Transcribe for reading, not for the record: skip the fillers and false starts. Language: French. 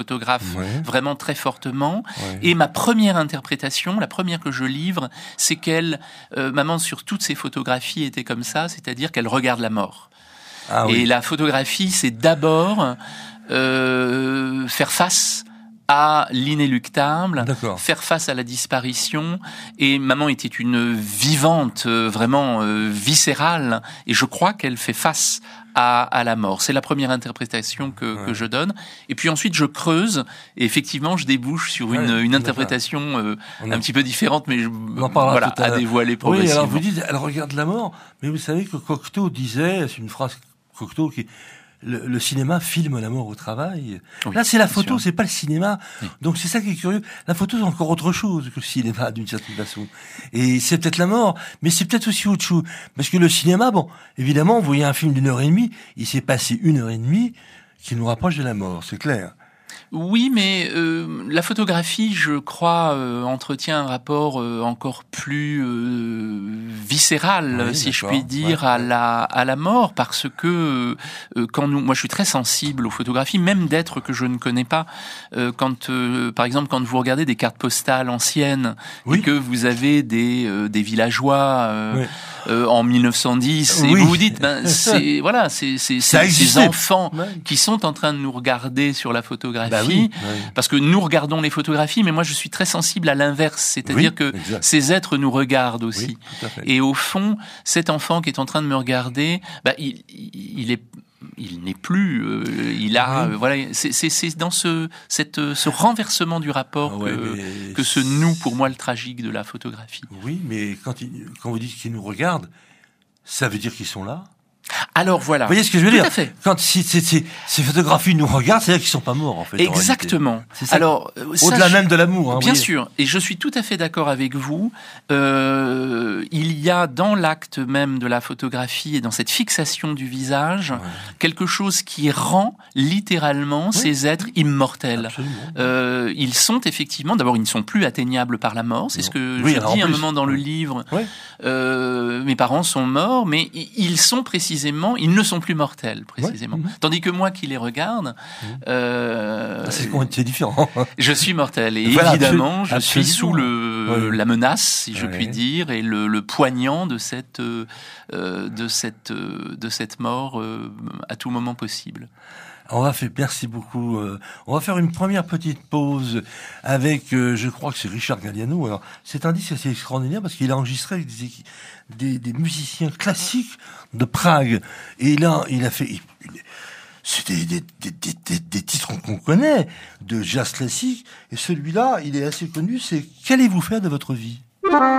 photographe vraiment très fortement. Et ma première interprétation, la première que je livre, c'est qu'elle, maman sur toutes ses photographies était comme ça, c'est-à-dire qu'elle regarde la mort. Et la photographie, c'est d'abord faire face à l'inéluctable, faire face à la disparition. Et maman était une vivante, vraiment viscérale, et je crois qu'elle fait face à la mort. C'est la première interprétation que je donne. Et puis ensuite, je creuse, et effectivement, je débouche sur une interprétation un petit peu différente, mais à dévoiler progressivement. Oui, alors vous dites, elle regarde la mort, mais vous savez que Cocteau disait, c'est une phrase Cocteau qui... Le cinéma filme la mort au travail. Là, c'est la photo, c'est pas le cinéma. Donc, c'est ça qui est curieux. La photo, c'est encore autre chose que le cinéma, d'une certaine façon. Et c'est peut-être la mort, mais c'est peut-être aussi autre chose. Parce que le cinéma, bon, évidemment, vous voyez un film d'1h30, il s'est passé 1h30 qui nous rapproche de la mort, c'est clair. Oui, mais la photographie, je crois, entretient un rapport encore plus viscéral, si je puis dire, à la mort, parce que moi, je suis très sensible aux photographies, même d'êtres que je ne connais pas. Par exemple, quand vous regardez des cartes postales anciennes et que vous avez des villageois en 1910, et vous vous dites, ces enfants qui sont en train de nous regarder sur la photographie. Parce que nous regardons les photographies, mais moi je suis très sensible à l'inverse, c'est-à-dire que ces êtres nous regardent aussi. Et au fond, cet enfant qui est en train de me regarder, il n'est plus, c'est dans ce renversement du rapport que se noue pour moi le tragique de la photographie. Oui, mais quand vous dites qu'ils nous regardent, ça veut dire qu'ils sont là? Alors voilà. Vous voyez ce que je veux dire? Tout à fait. Quand ces photographies nous regardent, c'est-à-dire qu'ils sont pas morts, en fait. Exactement. C'est ça. Alors, au-delà même de l'amour, bien sûr. Et je suis tout à fait d'accord avec vous. Il y a dans l'acte même de la photographie et dans cette fixation du visage quelque chose qui rend littéralement ces êtres immortels. Ils sont effectivement, d'abord, ils ne sont plus atteignables par la mort. C'est ce que je dis un moment dans le livre. Mes parents sont morts, mais ils sont précisément, ils ne sont plus mortels, précisément. Tandis que moi qui les regarde, c'est différent. Je suis mortel. Et évidemment, je suis sous la menace, si je puis dire, et le poignant de cette mort à tout moment possible. Merci beaucoup. On va faire une première petite pause avec, je crois que c'est Richard Galliano. Alors, c'est un disque assez extraordinaire parce qu'il a enregistré avec des musiciens classiques de Prague. Et là, il a fait, c'était des titres qu'on connaît de jazz classique. Et celui-là, il est assez connu. C'est Qu'allez-vous faire de votre vie?